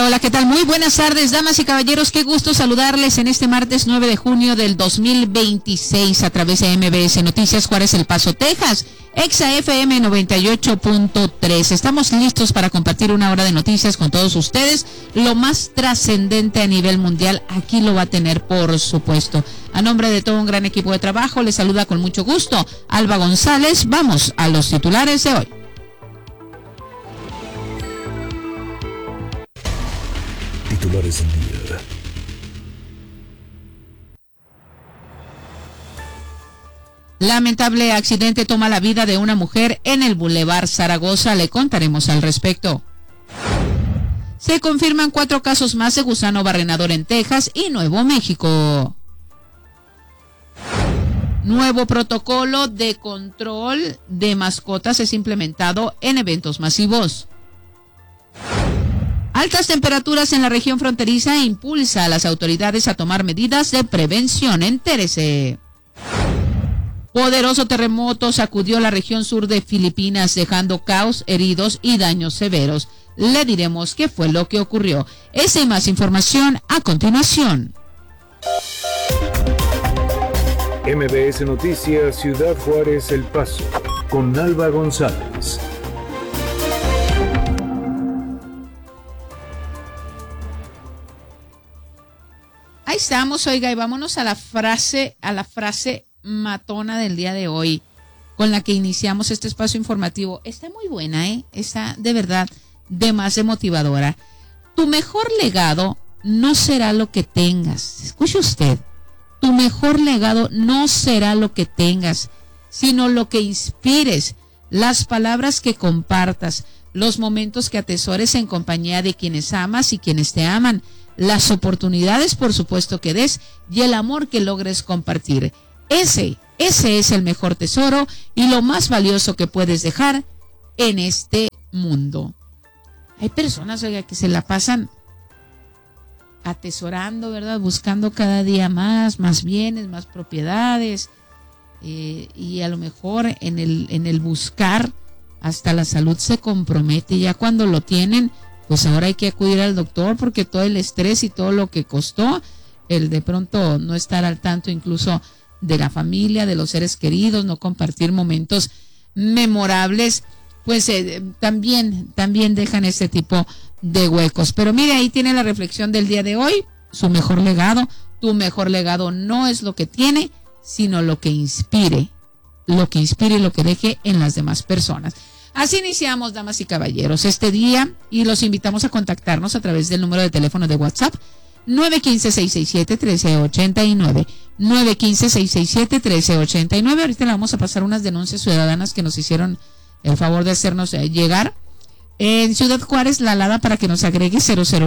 Hola, ¿qué tal? Muy buenas tardes, damas y caballeros. Qué gusto saludarles en este martes 9 de junio del 2026 a través de MBS Noticias Juárez, El Paso, Texas, Exa FM 98.3. Estamos listos para compartir una hora de noticias con todos ustedes. Lo más trascendente a nivel mundial, aquí lo va a tener, por supuesto. A nombre de todo un gran equipo de trabajo, les saluda con mucho gusto Alba González. Vamos a los titulares de hoy. Titulares del día. Lamentable accidente toma la vida de una mujer en el Boulevard Zaragoza. Le contaremos al respecto. Se confirman 4 casos más de gusano barrenador en Texas y Nuevo México. Nuevo protocolo de control de mascotas es implementado en eventos masivos. Altas temperaturas en la región fronteriza impulsa a las autoridades a tomar medidas de prevención. Entérese. Poderoso terremoto sacudió la región sur de Filipinas, dejando caos, heridos y daños severos. Le diremos qué fue lo que ocurrió. Esa y más información a continuación. MBS Noticias Ciudad Juárez, El Paso, con Alba González. Ahí estamos, oiga, y vámonos a la frase matona del día de hoy, con la que iniciamos este espacio informativo. Está muy buena, está de verdad de más de motivadora. Tu mejor legado no será lo que tengas. Escuche usted, tu mejor legado no será lo que tengas, sino lo que inspires, las palabras que compartas, los momentos que atesores en compañía de quienes amas y quienes te aman, las oportunidades, por supuesto, que des y el amor que logres compartir. Ese es el mejor tesoro y lo más valioso que puedes dejar en este mundo. Hay personas, oiga, que se la pasan atesorando, ¿verdad? Buscando cada día más bienes, más propiedades, y a lo mejor en el buscar hasta la salud se compromete. Ya cuando lo tienen, pues ahora hay que acudir al doctor porque todo el estrés y todo lo que costó, el de pronto no estar al tanto incluso de la familia, de los seres queridos, no compartir momentos memorables, pues también dejan este tipo de huecos. Pero mire, ahí tiene la reflexión del día de hoy, su mejor legado. Tu mejor legado no es lo que tiene, sino lo que inspire y lo que deje en las demás personas. Así iniciamos, damas y caballeros, este día, y los invitamos a contactarnos a través del número de teléfono de WhatsApp 915-667-1389, 915-667-1389. Ahorita le vamos a pasar unas denuncias ciudadanas que nos hicieron el favor de hacernos llegar. En Ciudad Juárez, la alada para que nos agregue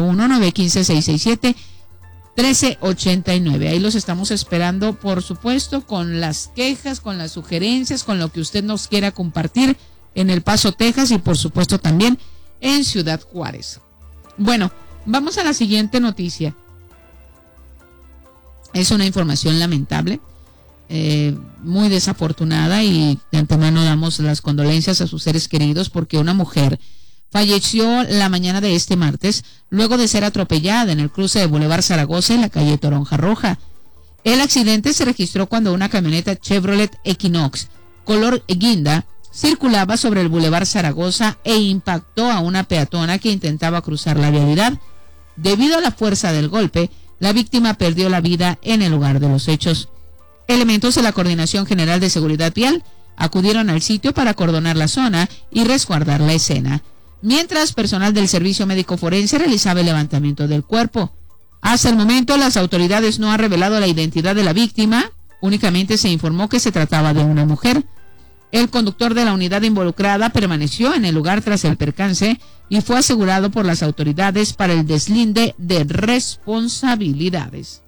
001-915-667-1389. Ahí los estamos esperando, por supuesto, con las quejas, con las sugerencias, con lo que usted nos quiera compartir en El Paso, Texas, y por supuesto también en Ciudad Juárez. Bueno, vamos a la siguiente noticia. Es una información lamentable, muy desafortunada, y de antemano damos las condolencias a sus seres queridos porque una mujer falleció la mañana de este martes luego de ser atropellada en el cruce de Boulevard Zaragoza en la calle Toronja Roja. El accidente se registró cuando una camioneta Chevrolet Equinox color guinda circulaba sobre el Boulevard Zaragoza e impactó a una peatona que intentaba cruzar la vialidad. Debido a la fuerza del golpe, la víctima perdió la vida en el lugar de los hechos. Elementos de la Coordinación General de Seguridad Vial acudieron al sitio para acordonar la zona y resguardar la escena, mientras personal del Servicio Médico Forense realizaba el levantamiento del cuerpo. Hasta el momento, las autoridades no han revelado la identidad de la víctima, únicamente se informó que se trataba de una mujer. El conductor de la unidad involucrada permaneció en el lugar tras el percance y fue asegurado por las autoridades para el deslinde de responsabilidades.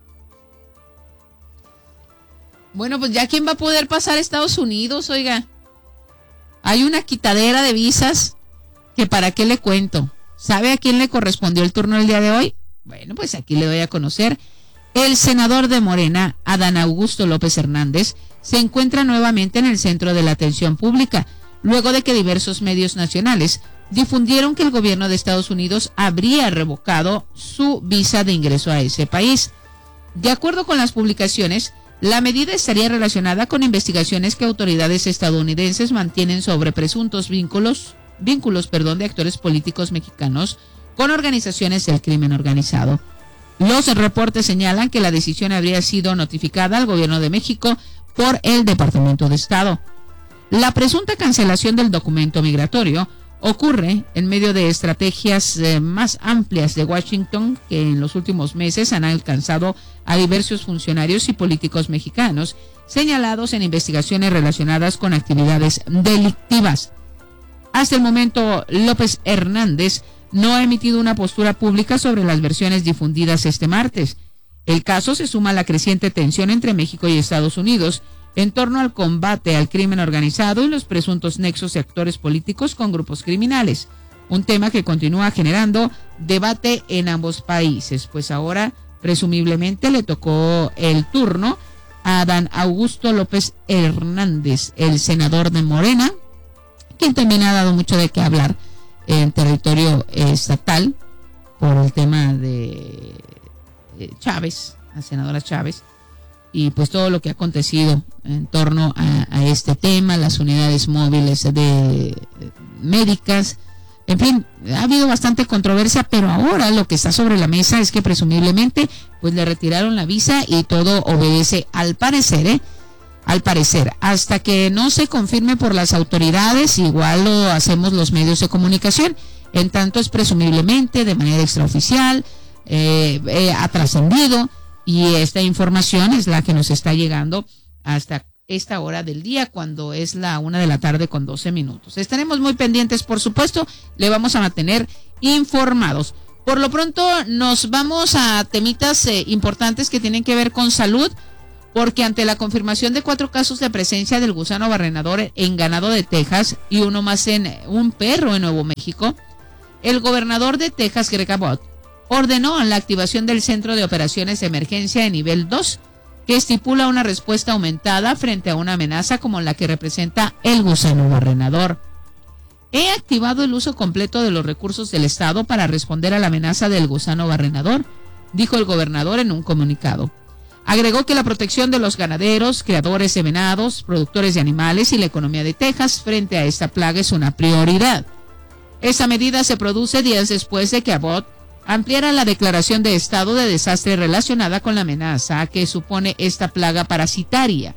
Bueno, pues ya quién va a poder pasar a Estados Unidos, oiga. Hay una quitadera de visas que para qué le cuento. ¿Sabe a quién le correspondió el turno el día de hoy? Bueno, pues aquí le doy a conocer. El senador de Morena, Adán Augusto López Hernández, se encuentra nuevamente en el centro de la atención pública, luego de que diversos medios nacionales difundieron que el gobierno de Estados Unidos habría revocado su visa de ingreso a ese país. De acuerdo con las publicaciones, la medida estaría relacionada con investigaciones que autoridades estadounidenses mantienen sobre presuntos vínculos de actores políticos mexicanos con organizaciones del crimen organizado. Los reportes señalan que la decisión habría sido notificada al gobierno de México por el Departamento de Estado. La presunta cancelación del documento migratorio ocurre en medio de estrategias más amplias de Washington que en los últimos meses han alcanzado a diversos funcionarios y políticos mexicanos señalados en investigaciones relacionadas con actividades delictivas. Hasta el momento, López Hernández no ha emitido una postura pública sobre las versiones difundidas este martes. El caso se suma a la creciente tensión entre México y Estados Unidos en torno al combate al crimen organizado y los presuntos nexos de actores políticos con grupos criminales, un tema que continúa generando debate en ambos países, pues ahora presumiblemente le tocó el turno a Adán Augusto López Hernández, el senador de Morena, quien también ha dado mucho de qué hablar en territorio estatal por el tema de Chávez, la senadora Chávez, y pues todo lo que ha acontecido en torno a este tema, las unidades móviles de médicas, en fin, ha habido bastante controversia, pero ahora lo que está sobre la mesa es que presumiblemente pues le retiraron la visa y todo obedece al parecer, hasta que no se confirme por las autoridades, igual lo hacemos los medios de comunicación, en tanto es presumiblemente de manera extraoficial, ha trascendido. Y esta información es la que nos está llegando hasta esta hora del día, cuando es la 1:12 p.m. Estaremos muy pendientes, por supuesto, le vamos a mantener informados. Por lo pronto nos vamos a temitas importantes que tienen que ver con salud, porque ante la confirmación de 4 casos de presencia del gusano barrenador en ganado de Texas y uno más en un perro en Nuevo México, el gobernador de Texas, Greg Abbott, ordenó la activación del Centro de Operaciones de Emergencia de nivel 2, que estipula una respuesta aumentada frente a una amenaza como la que representa el gusano barrenador. He activado el uso completo de los recursos del Estado para responder a la amenaza del gusano barrenador, dijo el gobernador en un comunicado. Agregó que la protección de los ganaderos, criadores de venados, productores de animales y la economía de Texas frente a esta plaga es una prioridad. Esta medida se produce días después de que Abbott ampliara la declaración de estado de desastre relacionada con la amenaza que supone esta plaga parasitaria.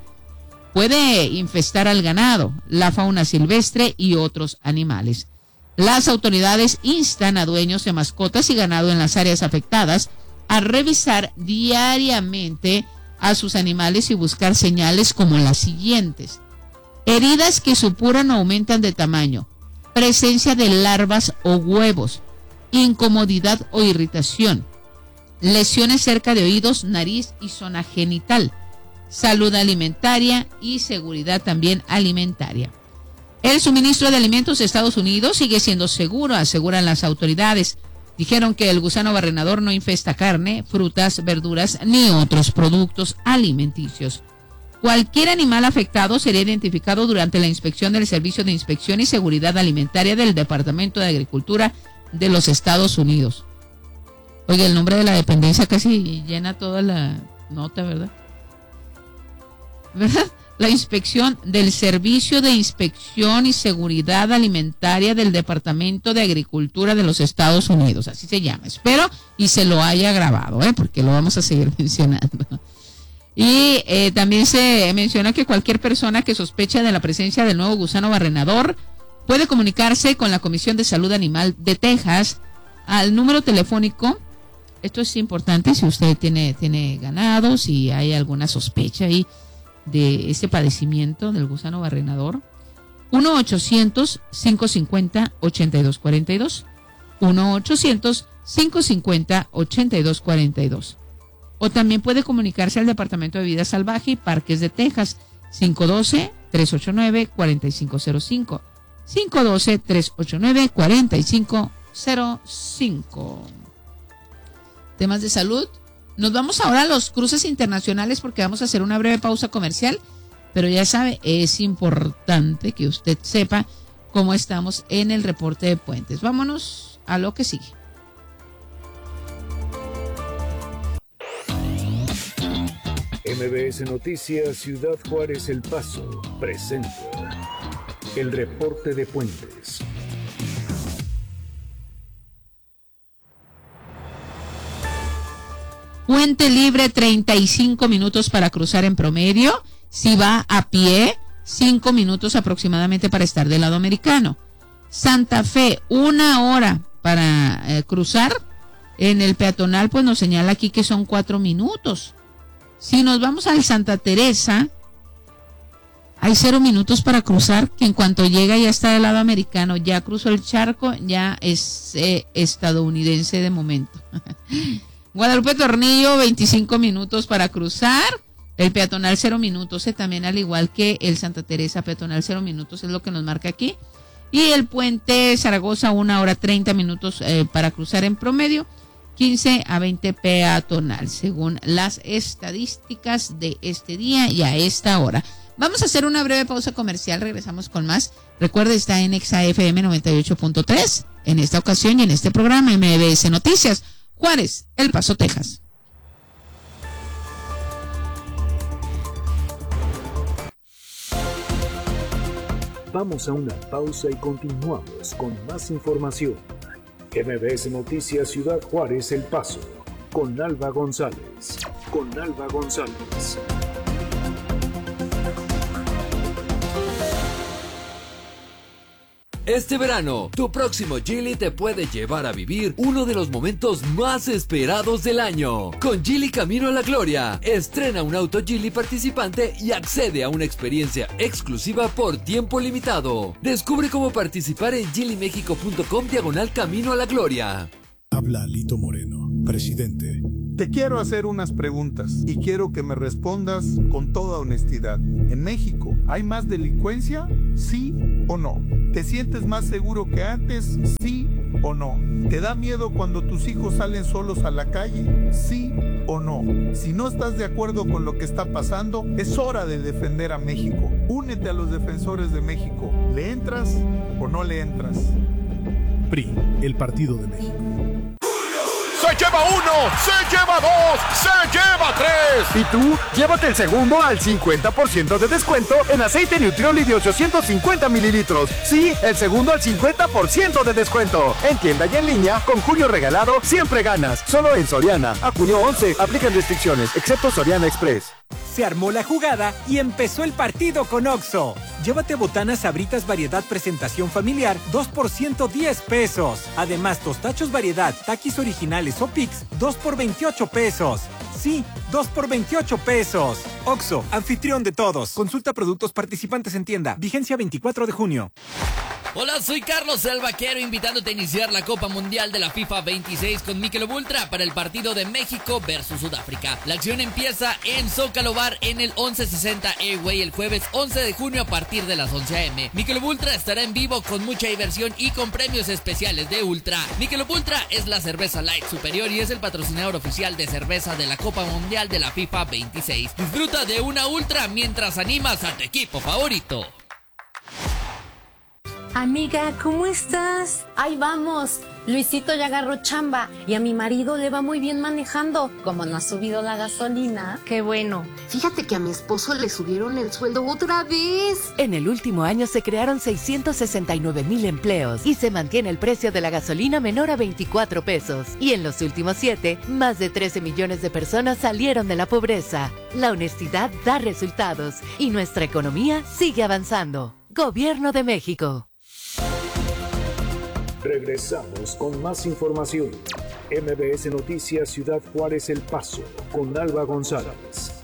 Puede infestar al ganado, la fauna silvestre y otros animales. Las autoridades instan a dueños de mascotas y ganado en las áreas afectadas a revisar diariamente a sus animales y buscar señales como las siguientes: heridas que supuran o aumentan de tamaño, presencia de larvas o huevos, incomodidad o irritación, lesiones cerca de oídos, nariz y zona genital, salud alimentaria y seguridad también alimentaria. El suministro de alimentos de Estados Unidos sigue siendo seguro, aseguran las autoridades. Dijeron que el gusano barrenador no infesta carne, frutas, verduras ni otros productos alimenticios. Cualquier animal afectado será identificado durante la inspección del Servicio de Inspección y Seguridad Alimentaria del Departamento de Agricultura de los Estados Unidos. Oiga, el nombre de la dependencia casi llena toda la nota, ¿verdad? La inspección del Servicio de Inspección y Seguridad Alimentaria del Departamento de Agricultura de los Estados Unidos, así se llama. Espero y se lo haya grabado, porque lo vamos a seguir mencionando. Y también se menciona que cualquier persona que sospecha de la presencia del nuevo gusano barrenador puede comunicarse con la Comisión de Salud Animal de Texas al número telefónico. Esto es importante si usted tiene ganado, si hay alguna sospecha ahí de este padecimiento del gusano barrenador. 1-800-550-8242. 1-800-550-8242. O también puede comunicarse al Departamento de Vida Salvaje y Parques de Texas, 512-389-4505. 512-389-4505. Temas de salud. Nos vamos ahora a los cruces internacionales porque vamos a hacer una breve pausa comercial, pero ya sabe, es importante que usted sepa cómo estamos en el reporte de puentes. Vámonos a lo que sigue. MBS Noticias Ciudad Juárez El Paso presenta el reporte de puentes. Puente libre, 35 minutos para cruzar en promedio. Si va a pie, 5 minutos aproximadamente para estar del lado americano. Santa Fe, 1 hora para cruzar. En el peatonal, pues nos señala aquí que son 4 minutos. Si nos vamos al Santa Teresa, hay 0 minutos para cruzar, que en cuanto llega ya está del lado americano, ya cruzó el charco, ya es estadounidense de momento. Guadalupe Tornillo, 25 minutos para cruzar, el peatonal 0 minutos, también al igual que el Santa Teresa, peatonal 0 minutos, es lo que nos marca aquí. Y el puente Zaragoza, 1 hora 30 minutos para cruzar en promedio, 15 a 20 peatonal, según las estadísticas de este día y a esta hora. Vamos a hacer una breve pausa comercial, regresamos con más. Recuerde, está en ExaFM 98.3, en esta ocasión y en este programa MBS Noticias, Juárez, El Paso, Texas. Vamos a una pausa y continuamos con más información. MBS Noticias Ciudad Juárez El Paso, con Alba González. Este verano, tu próximo Geely te puede llevar a vivir uno de los momentos más esperados del año. Con Geely Camino a la Gloria, estrena un auto Geely participante y accede a una experiencia exclusiva por tiempo limitado. Descubre cómo participar en geelymexico.com/Camino a la Gloria. Habla Lito Moreno, presidente. Te quiero hacer unas preguntas y quiero que me respondas con toda honestidad. ¿En México hay más delincuencia? ¿Sí o no? ¿Te sientes más seguro que antes? ¿Sí o no? ¿Te da miedo cuando tus hijos salen solos a la calle? ¿Sí o no? Si no estás de acuerdo con lo que está pasando, es hora de defender a México. Únete a los defensores de México. ¿Le entras o no le entras? PRI, el Partido de México. Se lleva 1, se lleva 2, se lleva 3. ¿Y tú? Llévate el segundo al 50% de descuento en aceite Nutrioli de 850 mililitros. Sí, el segundo al 50% de descuento. En tienda y en línea, con junio regalado, siempre ganas. Solo en Soriana. A junio 11, aplican restricciones, excepto Soriana Express. Se armó la jugada y empezó el partido con Oxxo. Llévate botanas Sabritas variedad presentación familiar, 2 por 110 pesos. Además, tostachos variedad, taquis originales o Pix, 2 por 28 pesos. Sí, 2 por 28 pesos. Oxxo, anfitrión de todos. Consulta productos participantes en tienda. Vigencia 24 de junio. Hola, soy Carlos el Vaquero, invitándote a iniciar la Copa Mundial de la FIFA 26 con Michelob Ultra para el partido de México versus Sudáfrica. La acción empieza en Zócalo Bar en el 1160 Airway el jueves 11 de junio a partir de las 11 a.m. Michelob Ultra estará en vivo con mucha diversión y con premios especiales de Ultra. Michelob Ultra es la cerveza light superior y es el patrocinador oficial de cerveza de la Copa Mundial de la FIFA 26. Disfruta de una Ultra mientras animas a tu equipo favorito. Amiga, ¿cómo estás? Ahí vamos. Luisito ya agarró chamba y a mi marido le va muy bien manejando. Como no ha subido la gasolina. Qué bueno. Fíjate que a mi esposo le subieron el sueldo otra vez. En el último año se crearon 669,000 empleos y se mantiene el precio de la gasolina menor a 24 pesos. Y en los últimos 7, más de 13 millones de personas salieron de la pobreza. La honestidad da resultados y nuestra economía sigue avanzando. Gobierno de México. Regresamos con más información. MBS Noticias Ciudad Juárez El Paso, con Alba González.